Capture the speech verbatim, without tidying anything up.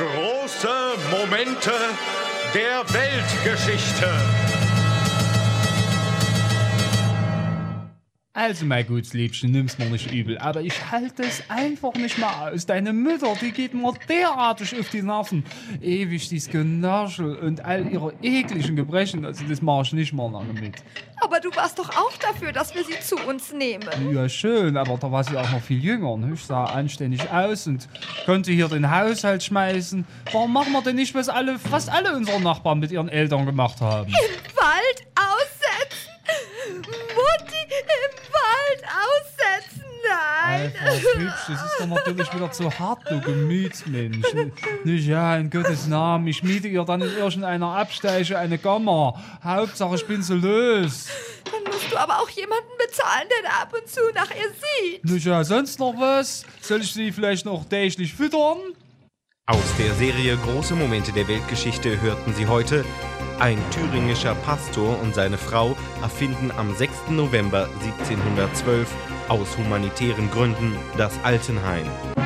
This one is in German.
Große Momente der Weltgeschichte. Also, mein gutes Liebchen, nimm's mir nicht übel, aber ich halte es einfach nicht mehr aus. Deine Mutter, die geht mir derartig auf die Nerven. Ewig dieses Genörschel und all ihre ekligen Gebrechen, also das mache ich nicht mal lange mit. Aber du warst doch auch dafür, dass wir sie zu uns nehmen. Ja, schön, aber da war sie auch noch viel jünger. Ne? Ich sah anständig aus und konnte hier den Haushalt schmeißen. Warum machen wir denn nicht, was alle, fast alle unsere Nachbarn mit ihren Eltern gemacht haben? Im Wald aussetzen? Mutti, im Wald aussetzen? Nein. Einfach hübsch, das ist doch natürlich wieder zu hart, du Gemütsmensch. Nicht, ja, in Gottes Namen, ich miete ihr dann in irgendeiner Absteiche eine Kammer. Hauptsache, ich bin so los. Dann musst du aber auch jemanden bezahlen, der ab und zu nach ihr sieht. Nicht, ja, sonst noch was? Soll ich sie vielleicht noch täglich füttern? Aus der Serie Große Momente der Weltgeschichte hörten Sie heute: Ein thüringischer Pastor und seine Frau erfinden am sechsten November siebzehnhundertzwölf aus humanitären Gründen das Altenheim.